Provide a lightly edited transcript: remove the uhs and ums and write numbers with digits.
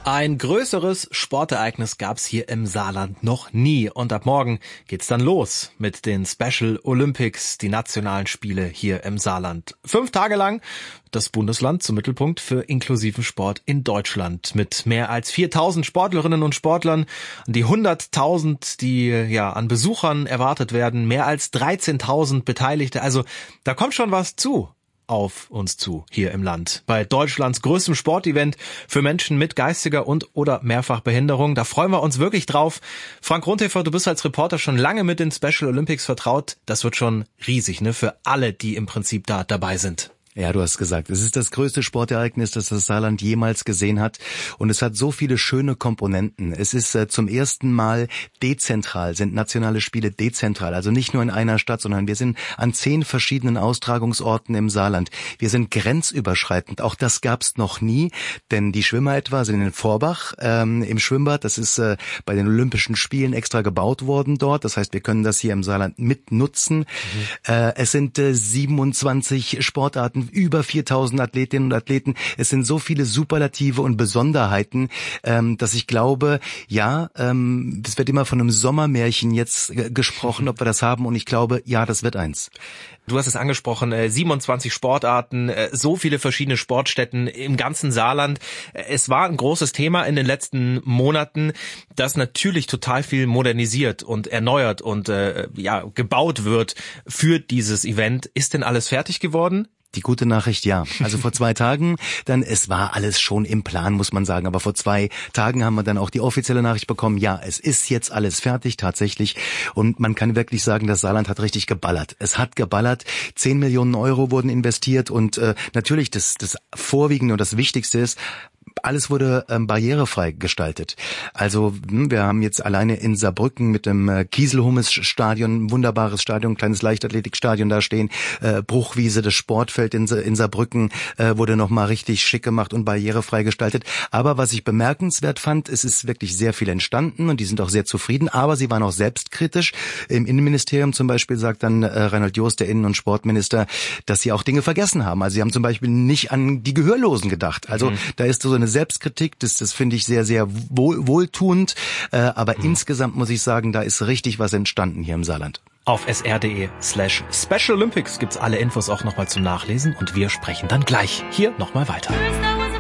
Ein größeres Sportereignis gab's hier im Saarland noch nie. Und ab morgen geht's dann los mit den Special Olympics, die nationalen Spiele hier im Saarland. 5 Tage lang das Bundesland zum Mittelpunkt für inklusiven Sport in Deutschland. Mit mehr als 4.000 Sportlerinnen und Sportlern, die 100.000, die an Besuchern erwartet werden, mehr als 13.000 Beteiligte. Also da kommt schon was auf uns zu hier im Land. Bei Deutschlands größtem Sportevent für Menschen mit geistiger und oder Mehrfachbehinderung. Da freuen wir uns wirklich drauf. Frank Rundhofer, du bist als Reporter schon lange mit den Special Olympics vertraut. Das wird schon riesig, ne, für alle, die im Prinzip da dabei sind. Ja, du hast gesagt, es ist das größte Sportereignis, das das Saarland jemals gesehen hat. Und es hat so viele schöne Komponenten. Es ist zum ersten Mal dezentral, sind nationale Spiele dezentral. Also nicht nur in einer Stadt, sondern wir sind an 10 verschiedenen Austragungsorten im Saarland. Wir sind grenzüberschreitend. Auch das gab's noch nie. Denn die Schwimmer etwa sind in Vorbach im Schwimmbad. Das ist bei den Olympischen Spielen extra gebaut worden dort. Das heißt, wir können das hier im Saarland mitnutzen. Es sind 27 Sportarten, über 4.000 Athletinnen und Athleten. Es sind so viele Superlative und Besonderheiten, dass ich glaube, es wird immer von einem Sommermärchen jetzt gesprochen, ob wir das haben. Und ich glaube, ja, das wird eins. Du hast es angesprochen, 27 Sportarten, so viele verschiedene Sportstätten im ganzen Saarland. Es war ein großes Thema in den letzten Monaten, dass natürlich total viel modernisiert und erneuert und gebaut wird für dieses Event. Ist denn alles fertig geworden? Die gute Nachricht, ja. Also vor 2 Tagen, es war alles schon im Plan, muss man sagen. Aber vor 2 Tagen haben wir dann auch die offizielle Nachricht bekommen, ja, es ist jetzt alles fertig, tatsächlich. Und man kann wirklich sagen, das Saarland hat richtig geballert. Es hat geballert. 10 Millionen Euro wurden investiert und natürlich das Vorwiegende und das Wichtigste ist, alles wurde barrierefrei gestaltet. Also wir haben jetzt alleine in Saarbrücken mit dem Kieselhummes-Stadion, ein wunderbares Stadion, kleines Leichtathletikstadion da stehen. Bruchwiese, das Sportfeld in Saarbrücken wurde nochmal richtig schick gemacht und barrierefrei gestaltet. Aber was ich bemerkenswert fand, es ist wirklich sehr viel entstanden und die sind auch sehr zufrieden, aber sie waren auch selbstkritisch. Im Innenministerium zum Beispiel sagt dann Reinhold Jost, der Innen- und Sportminister, dass sie auch Dinge vergessen haben. Also sie haben zum Beispiel nicht an die Gehörlosen gedacht. Also da ist so eine Selbstkritik, das finde ich sehr, sehr wohltuend. Aber insgesamt muss ich sagen, da ist richtig was entstanden hier im Saarland. Auf sr.de/Special Olympics gibt's alle Infos auch nochmal zum Nachlesen und wir sprechen dann gleich hier nochmal weiter.